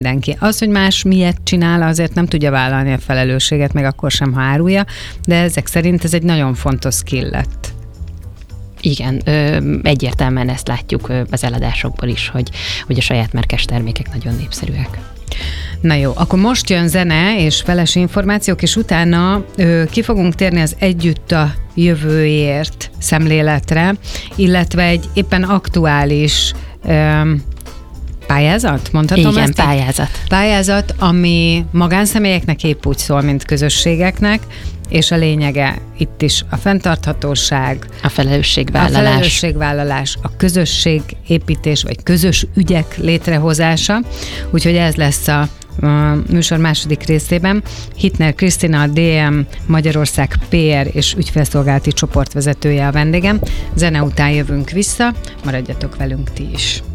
mindenki. Az, hogy más miért csinál, azért nem tudja vállalni a felelősséget, meg akkor sem, ha árulja, de ezek szerint ez egy nagyon fontos skill lett. Igen, egyértelműen ezt látjuk az eladásokból is, hogy a saját márkás termékek nagyon népszerűek. Na jó, akkor most jön zene és feles információk, és utána ki fogunk térni az Együtt a jövőért szemléletre, illetve egy éppen aktuális pályázat, mondhatom igen, ezt? Pályázat, ami magánszemélyeknek épp úgy szól, mint közösségeknek, és a lényege itt is a fenntarthatóság, a felelősségvállalás, a közösségépítés, vagy közös ügyek létrehozása. Úgyhogy ez lesz a műsor második részében. Hittner Krisztina, a DM Magyarország PR és ügyfélszolgálati csoportvezetője a vendégem. Zene után jövünk vissza, maradjatok velünk ti is.